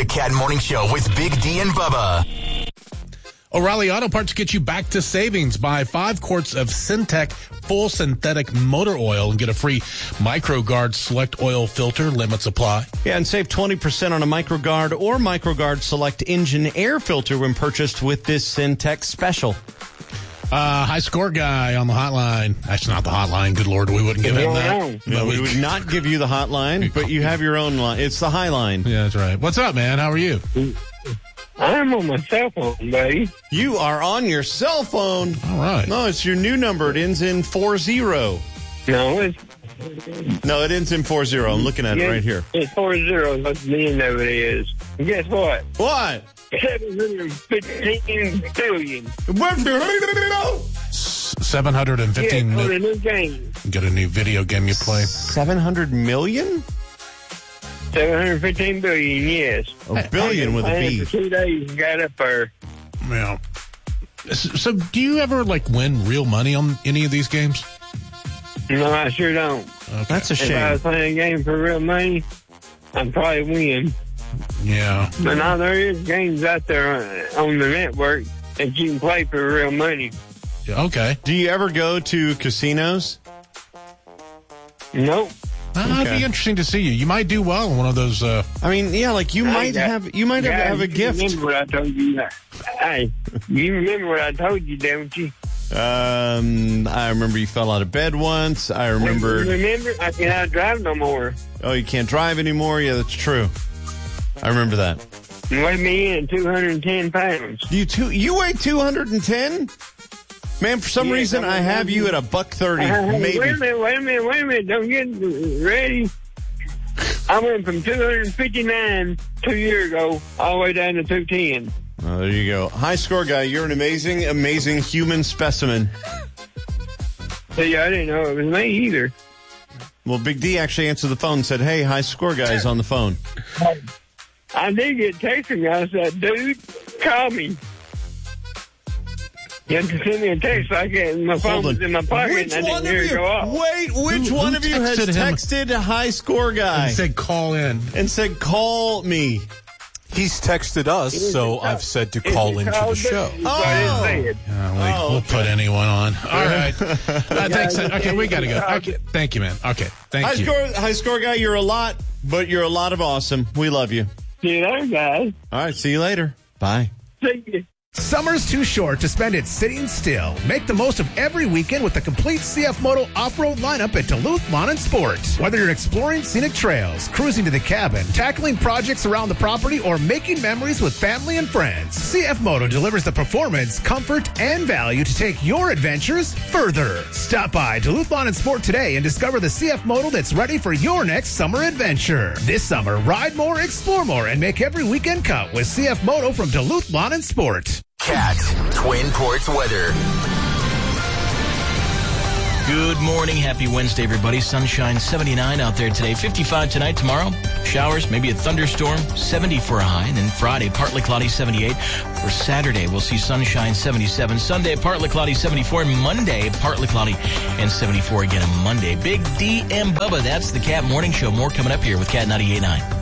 The Cat Morning Show with Big D and Bubba. O'Reilly Auto Parts get you back to savings. Buy 5 quarts of Syntec full synthetic motor oil and get a free MicroGuard Select oil filter. Limits apply. Yeah, and save 20% on a MicroGuard or MicroGuard Select engine air filter when purchased with this Syntec special. High score guy on the hotline. Actually, not the hotline. Good Lord, we wouldn't give him that. No, we would not give you the hotline, but you have your own line. It's the high line. Yeah, that's right. What's up, man? How are you? I'm on my cell phone, buddy. You are on your cell phone. All right. No, it's your new number. It ends in 40. No, it ends in 40. I'm looking at it right here. It's 40. That's the end of it is. And guess what? What? 715 billion. 715 for million. a new game. Get a new video game you play. 700 million? 715 billion, yes. A billion with a Playing B. for 2 days and got up there. Yeah. So, do you ever win real money on any of these games? No, I sure don't. Okay. That's a If I shame. was playing a game for real money, I'd probably win. Yeah. But now there is games out there on the network that you can play for real money. Okay. Do you ever go to casinos? Nope. It'd be interesting to see you. You might do well in one of those. I mean, yeah, like you might have a gift. Remember what I told you? Hey, you remember what I told you, don't you? I remember you fell out of bed once. I remember. Remember? I cannot drive no more. Oh, you can't drive anymore? Yeah, that's true. I remember that. Weigh me in 210 pounds. You weigh 210? Man, for some reason, I have you at $130, maybe. Wait a minute. Don't get ready. I went from 259 2 years ago all the way down to 210. Oh, there you go. High score guy, you're an amazing, amazing human specimen. See, I didn't know it was me either. Well, Big D actually answered the phone and said, hey, high score guy is on the phone. I did get text from you. I said, dude, call me. You have to send me a text like that, and my phone was in my pocket, Which and I one didn't hear of it go off. you? Wait, which Who one of you has texted him? texted high score guy And said call in. and said, call me? He's texted us, so I've said to call into the show. We'll put anyone on. All right. Thanks. Okay, we got to go. Okay, thank you, man. Okay, thank you. High score guy, you're a lot, but you're a lot of awesome. We love you. See you later, guys. All right, see you later. Bye. See you. Summer's too short to spend it sitting still. Make the most of every weekend with the complete CF Moto off-road lineup at Duluth Lawn and Sports. Whether you're exploring scenic trails, cruising to the cabin, tackling projects around the property, or making memories with family and friends, CF Moto delivers the performance, comfort, and value to take your adventures further. Stop by Duluth Lawn and Sport today and discover the CF Moto that's ready for your next summer adventure. This summer, ride more, explore more, and make every weekend count with CF Moto from Duluth Lawn and Sport. Cat Twin Ports weather. Good morning. Happy Wednesday, everybody. Sunshine 79 out there today. 55 tonight, tomorrow. Showers, maybe a thunderstorm. 70 for a high. And then Friday, partly cloudy, 78. For Saturday, we'll see sunshine, 77. Sunday, partly cloudy, 74. Monday, partly cloudy, and 74 again on Monday. Big D and Bubba, that's the Cat Morning Show. More coming up here with Cat 98.9.